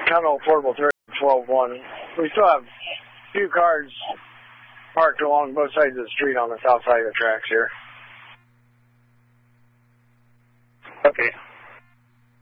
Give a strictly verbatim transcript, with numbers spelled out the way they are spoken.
Continental Portable thirty twelve one. We still have two cars parked along both sides of the street on the south side of the tracks here. Okay.